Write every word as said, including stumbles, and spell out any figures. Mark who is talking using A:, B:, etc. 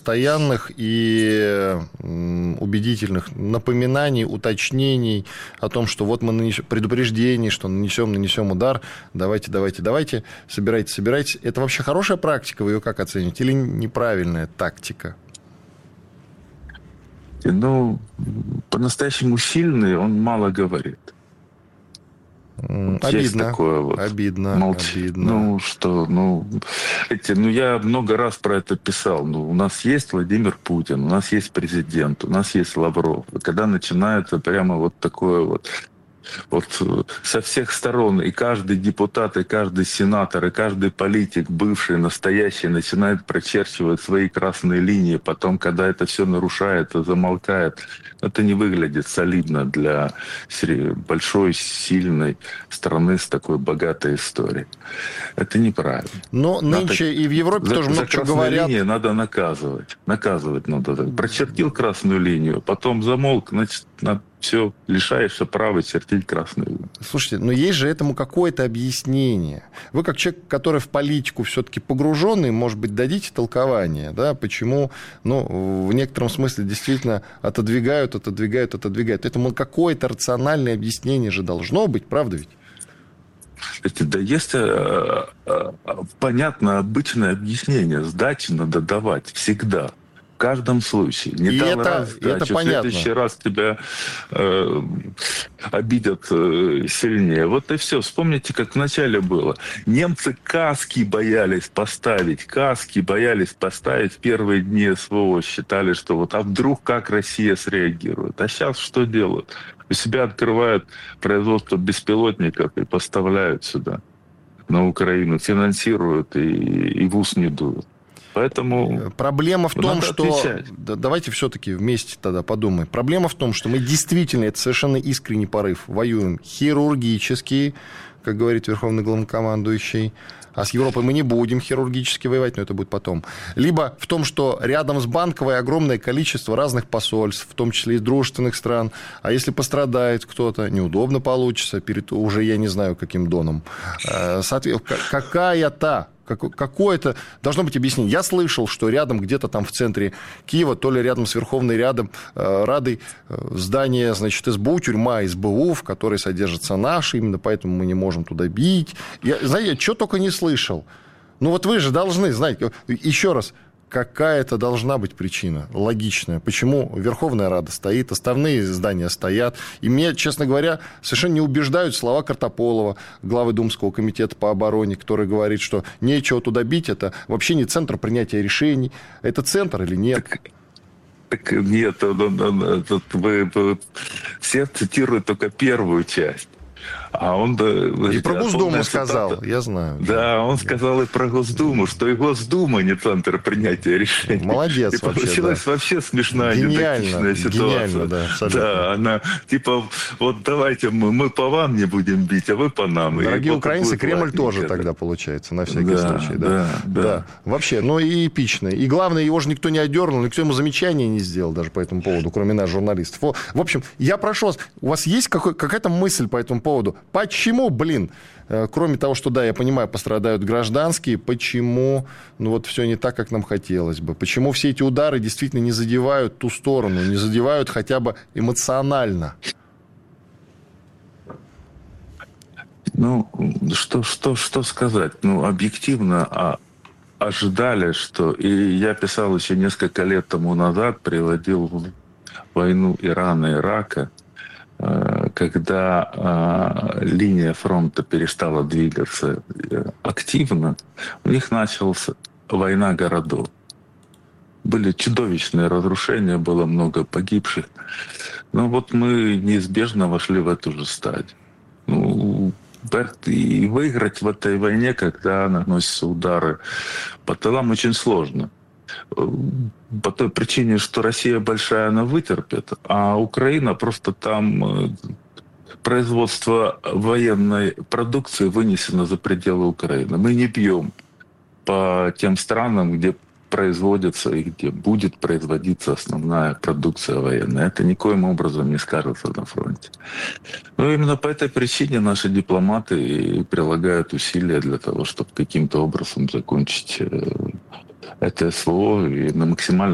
A: постоянных и убедительных напоминаний, уточнений о том, что вот мы нанесем предупреждение, что нанесем, нанесем удар, давайте, давайте, давайте, собирайтесь, собирайтесь. Это вообще хорошая практика, вы ее как оцените, или неправильная тактика?
B: Ну, по-настоящему сильный он мало говорит.
A: Обидно,
B: есть такое вот.
A: Обидно,
B: Молчи.
A: обидно.
B: Ну, что, ну, эти, ну, я много раз про это писал. Ну, у нас есть Владимир Путин, у нас есть президент, у нас есть Лавров. И когда начинается прямо вот такое вот, вот со всех сторон, и каждый депутат, и каждый сенатор, и каждый политик, бывший, настоящий, начинает прочерчивать свои красные линии. Потом, когда это все нарушает и замолкает, это не выглядит солидно для большой, сильной страны с такой богатой историей. Это неправильно.
A: Но нынче надо, и в Европе
B: за,
A: тоже много чего говорят.
B: Линии надо наказывать. Наказывать надо. Прочертил красную линию, потом замолк, значит, надо все, лишаешься права чертить красную линию.
A: Слушайте, но есть же этому какое-то объяснение. Вы, как человек, который в политику все-таки погруженный, может быть, дадите толкование, да, почему, ну, в некотором смысле действительно отодвигают, отодвигают, отодвигают. Этому какое-то рациональное объяснение же должно быть, правда ведь?
B: Да есть э, э, понятно, обычное объяснение. Сдачи надо давать всегда. В каждом случае. Не
A: и
B: дал
A: это,
B: раз сдачу,
A: это
B: в
A: понятно.
B: следующий раз тебя э, обидят э, сильнее. Вот и все. Вспомните, как вначале было. Немцы каски боялись поставить. Каски боялись поставить в первые дни СВО. Считали, что вот, а вдруг как Россия среагирует? А сейчас что делают? У себя открывают производство беспилотников и поставляют сюда, на Украину. Финансируют и, и в ус не дуют. Поэтому
A: проблема в том, что...
B: Отвечать.
A: Давайте все-таки вместе тогда подумаем. Проблема в том, что мы действительно, это совершенно искренний порыв, воюем хирургически, как говорит верховный главнокомандующий, а с Европой мы не будем хирургически воевать, но это будет потом. Либо в том, что рядом с Банковой огромное количество разных посольств, в том числе и дружественных стран, а если пострадает кто-то, неудобно получится перед уже я не знаю каким доном. Соответственно, какая-то какое-то должно быть объяснение. Я слышал, что рядом, где-то там в центре Киева, то ли рядом с Верховной рядом, э, Радой, э, здание, значит, СБУ, тюрьма СБУ, в которой содержатся наши, именно поэтому мы не можем туда бить. Я, знаете, что только не слышал. Ну вот вы же должны знать, еще раз, какая-то должна быть причина логичная, почему Верховная Рада стоит, остальные здания стоят. И меня, честно говоря, совершенно не убеждают слова Картополова, главы Думского комитета по обороне, который говорит, что нечего туда бить, это вообще не центр принятия решений. Это центр или нет?
B: Так, так нет, тут вы, вы, все цитируют только первую часть. А он,
A: и про Госдуму сказал,
B: цитата.
A: Я знаю.
B: Да, да, он сказал и про Госдуму, что и Госдума не центр принятия решений.
A: Молодец.
B: И
A: вообще,
B: получилась
A: да.
B: вообще смешная, дидактичная ситуация.
A: Гениально, да, абсолютно.
B: Да, она типа, вот давайте мы, мы по вам не будем бить, а вы по нам.
A: Дорогие
B: и
A: украинцы,
B: вот
A: Кремль
B: ладненько,
A: тоже
B: да.
A: тогда получается, на всякий
B: да,
A: случай. Да,
B: да, да.
A: да. Вообще, ну и эпично. И главное, его же никто не одернул, никто ему замечания не сделал даже по этому поводу, кроме нас, журналистов. В общем, я прошу вас, у вас есть какой, какая-то мысль по этому поводу? Почему, блин, кроме того, что, да, я понимаю, пострадают гражданские, почему, ну, вот все не так, как нам хотелось бы? Почему все эти удары действительно не задевают ту сторону, не задевают хотя бы эмоционально?
B: Ну, что, что, что сказать? Ну, объективно а, ожидали, что... И я писал еще несколько лет тому назад, приводил войну Ирана и Ирака, когда э, линия фронта перестала двигаться активно, у них началась война городов. Были чудовищные разрушения, было много погибших. Но вот мы неизбежно вошли в эту же стадию. Ну, и выиграть в этой войне, когда наносятся удары по тылам, очень сложно. По той причине, что Россия большая, она вытерпит, а Украина просто там производство военной продукции вынесено за пределы Украины. Мы не бьем по тем странам, где производится и где будет производиться основная продукция военная. Это никоим образом не скажется на фронте. Но именно по этой причине наши дипломаты и прилагают усилия для того, чтобы каким-то образом закончить это СВО и на максимально